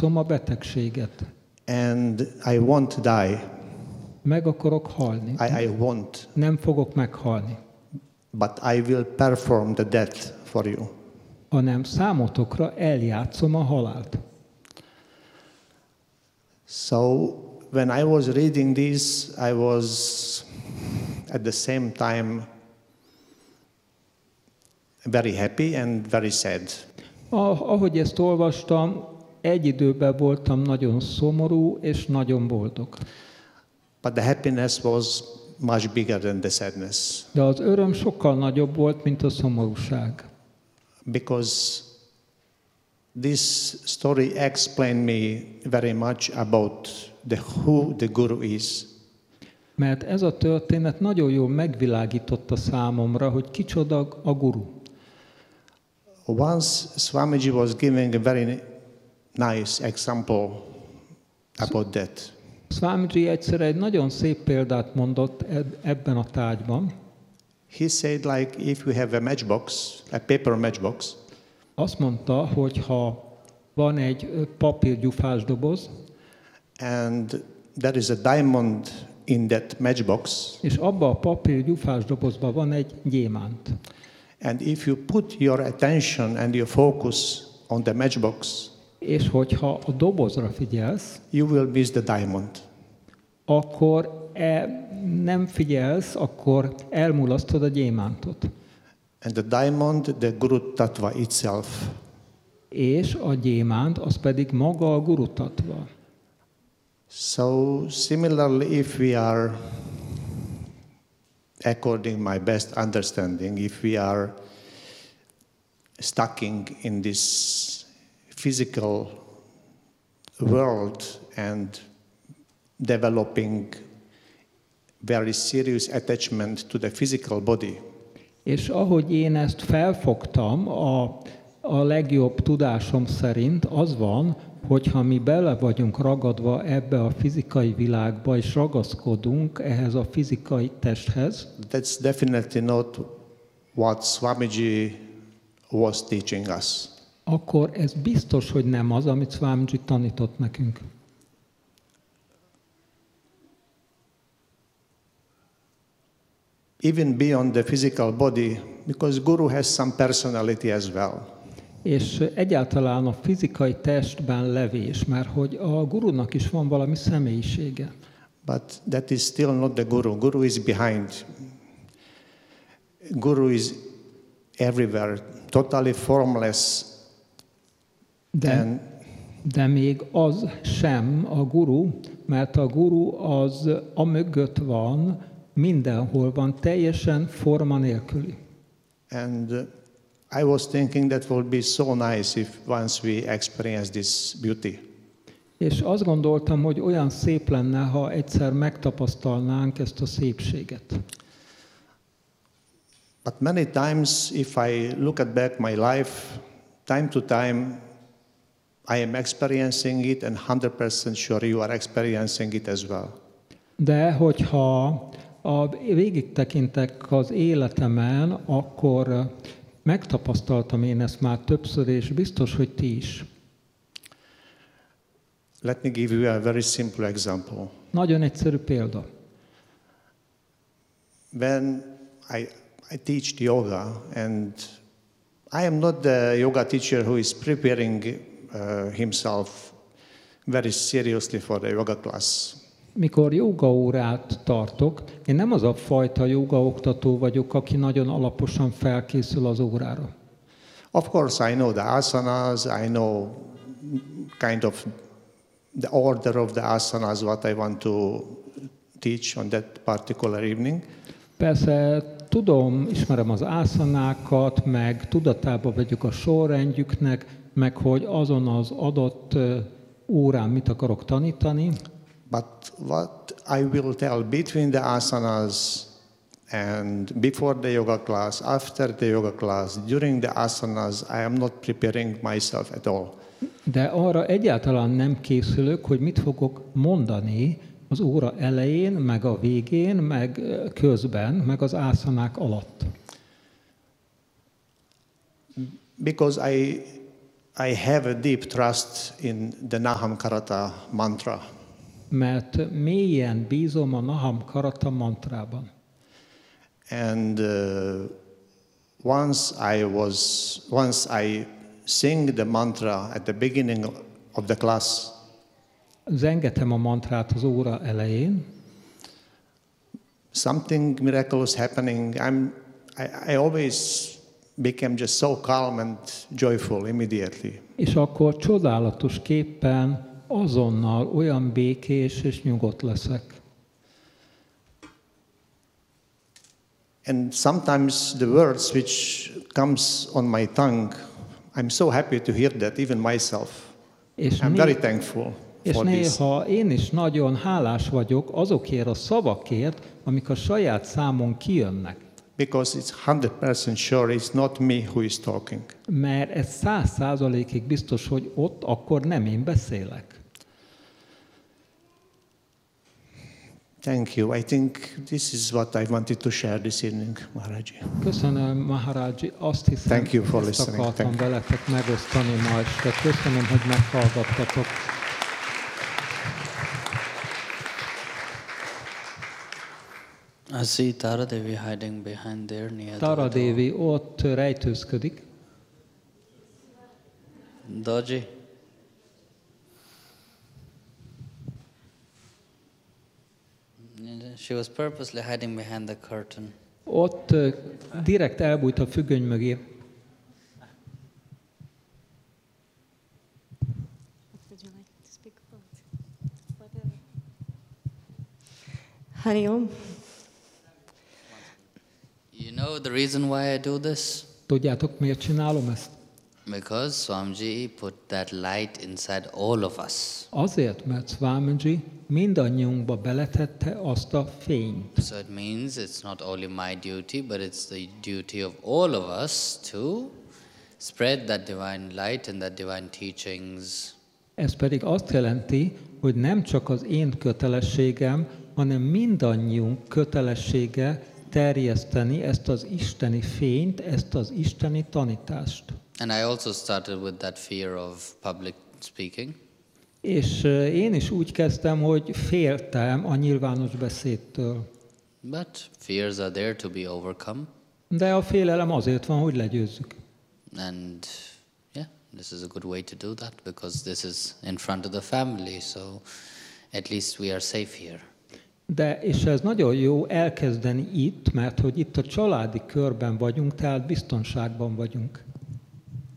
eljátszom a betegséget. And I won't die. Meg akarok halni. I won't. Nem fogok meghalni. But I will perform the death for you. Hanem számotokra eljátszom a halált. So when I was reading this, I was at the same time very happy and very sad. Ahogy ezt olvastam, egy időben voltam nagyon szomorú és nagyon boldog. But the happiness was much bigger than the sadness. De az öröm sokkal nagyobb volt, mint a szomorúság. Because this story explained me very much about who the Guru is. Mert ez a történet nagyon jól megvilágította számomra, hogy kicsoda a guru. Once Swamiji was giving a very nice example about that. Swamiji egyszer egy nagyon szép példát mondott ebben a tárgyban. He said like if you have a matchbox, a paper matchbox. Azt mondta, hogy ha van egy papírgyufás doboz, and there is a diamond in that matchbox. És abban a papírgyufás dobozban van egy gyémánt. And if you put your attention and your focus on the matchbox, és hogyha a dobozra figyelsz, you will miss the diamond. Akkor nem figyelsz, akkor elmulasztod a gyémántot. And the diamond, the Guru Tattva itself. És a gyémánt, az pedig maga a Guru Tattva. So similarly, if we are, according my best understanding, if we are stuck in this physical world and developing very serious attachment to the physical body. És ahogy én ezt felfogtam, a legjobb tudásom szerint az van, hogyha mi bele vagyunk ragadva ebbe a fizikai világba, és ragaszkodunk ehhez a fizikai testhez. That's definitely not what Swamiji was teaching us. Akkor ez biztos, hogy nem az, amit Swamiji tanított nekünk. Even beyond the physical body, because Guru has some personality as well. És egyáltalán a fizikai testben levés, mert hogy a gurunak is van valami személyisége. But that is still not the Guru. Guru is behind. Guru is everywhere, totally formless. De még az sem a guru, mert a guru az amögött van, mindenhol van, teljesen forma nélküli. And I was thinking that would be so nice if once we experience this beauty. És azt gondoltam, hogy olyan szép lenne, ha egyszer megtapasztalnánk ezt a szépséget. But many times, if I look at back my life, time to time, I am experiencing it, and 100% sure you are experiencing it as well. De hogyha végig tekintek az életemen, akkor megtapasztaltam én ezt már többször, és biztos, hogy ti is. Let me give you a very simple example. Nagyon egyszerű példa. When I teach yoga, and I am not the yoga teacher who is preparing himself very seriously for the yoga class. Mikor jogaórát tartok, én nem az a fajta jogaoktató vagyok, aki nagyon alaposan felkészül az órára. Of course, I know the asanas, I know kind of the order of the asanas, what I want to teach on that particular evening. Persze tudom, ismerem az ásanákat, meg tudatában vagyok a sorrendjüknek, meg hogy azon az adott órán mit akarok tanítani. But what I will tell between the asanas and before the yoga class, after the yoga class, during the asanas, I am not preparing myself at all. De arra egyáltalán nem készülök, hogy mit fogok mondani az óra elején, meg a végén, meg közben, meg az ászanák alatt. Because I I have a deep trust in the Naham Karata mantra. Mert mélyen bízom a Naham Karata mantrában. And once I sing the mantra at the beginning of the class, Zengetem a mantrát az óra elején, something miraculous happening. I always became just so calm and joyful immediately. és akkor csodálatos képpen azonnal olyan békés és nyugodt leszek. And sometimes the words which comes on my tongue, I'm so happy to hear that, even myself. És, I'm very thankful és for this. néha én is nagyon hálás vagyok azokért a szavakért, amik a saját számon kijönnek. Because it's 100% sure it's not me who is talking. Mert ez 100%-ig biztos, hogy ott akkor nem én beszélek. Thank you. I think this is what I wanted to share this evening, Maharaji. Köszönöm, Maharaji. Azt hiszem, Thank you for ezt listening. akartam Thank you. veletek megosztani ma este. Köszönöm, hogy meghallgattatok. I see Tara Devi hiding behind there near the Tara door. Devi ott rejtőzködik. Doji. She was purposely hiding behind the curtain. Ott direkt elbújt a függöny mögé. What would you like to speak about? Whatever. Hari Om. You know the reason why I do this? Tudjátok, miért csinálom ezt? Because Swamiji put that light inside all of us. Azért, mert Swamiji mindannyiunkba beletette azt a fényt. So it means it's not only my duty, but it's the duty of all of us to spread that divine light and that divine teachings. Ez pedig azt jelenti, hogy nem csak az én kötelességem, hanem mindannyiunk kötelessége terjeszteni ezt az isteni fényt, ezt az isteni tanítást. And I also started with that fear of public speaking. És én is úgy kezdtem, hogy féltem a nyilvános beszédtől. But fears are there to be overcome. De a félelem azért van, hogy legyőzzük. And yeah, this is a good way to do that because this is in front of the family, so at least we are safe here. És ez nagyon jó elkezdeni itt, mert hogy itt a családi körben vagyunk, tehát biztonságban vagyunk.